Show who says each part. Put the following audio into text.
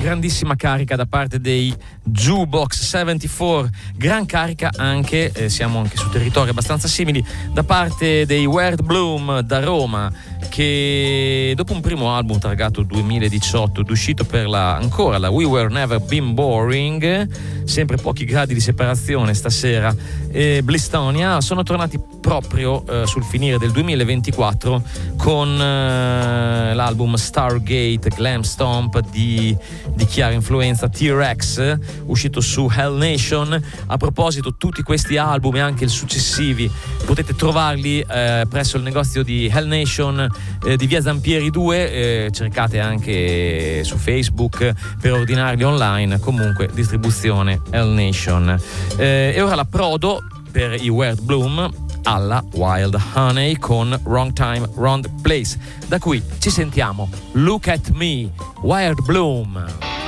Speaker 1: grandissima carica da parte dei Jukebox 74, gran carica anche, siamo anche su territori abbastanza simili, da parte dei Weird Bloom da Roma, che dopo un primo album targato 2018 ed uscito per la We Were Never Been Boring, sempre pochi gradi di separazione stasera, Blistonia, sono tornati proprio sul finire del 2024 con l'album Stargate Glam Stomp di chiara influenza T-Rex, uscito su Hell Nation. A proposito, tutti questi album e anche i successivi potete trovarli presso il negozio di Hell Nation di via Zampieri 2, cercate anche su Facebook per ordinarli online, comunque distribuzione Hell Nation. E ora l'approdo per i Weird Bloom alla Wild Honey con Wrong Time, Wrong Place, da cui ci sentiamo Look at Me, Wild Bloom.